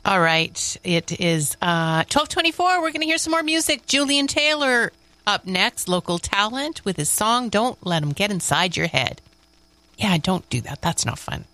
All right. It is 12:24. We're going to hear some more music. Julian Taylor up next, local talent, with his song, Don't Let 'Em Get Inside Your Head. Yeah, don't do that. That's not fun.